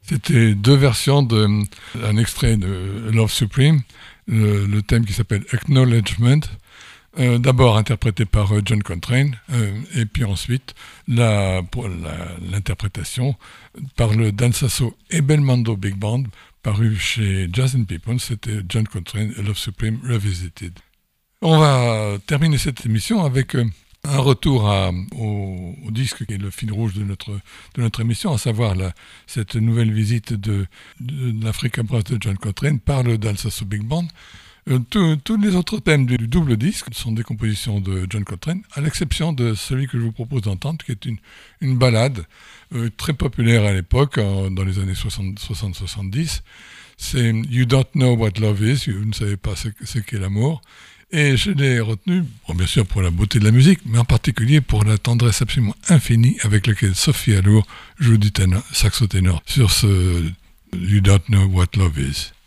C'était deux versions d'un extrait de Love Supreme, le thème qui s'appelle Acknowledgement, d'abord interprété par John Coltrane, et puis ensuite l'interprétation par le Dansasso e Belmondo Big Band, paru chez Jazz and People. C'était John Coltrane, Love Supreme Revisited. On va terminer cette émission avec un retour au disque qui est le fil rouge de notre émission, à savoir cette nouvelle visite de l'Africa Brass de John Coltrane par le Dansasso Big Band. Tous les autres thèmes du double disque sont des compositions de John Coltrane, à l'exception de celui que je vous propose d'entendre, qui est une ballade très populaire à l'époque, dans les années 60-70. C'est You Don't Know What Love Is, vous ne savez pas ce qu'est l'amour. Et je l'ai retenu, bien sûr pour la beauté de la musique, mais en particulier pour la tendresse absolument infinie avec laquelle Sophie Allour joue du saxo ténor sur ce You Don't Know What Love Is.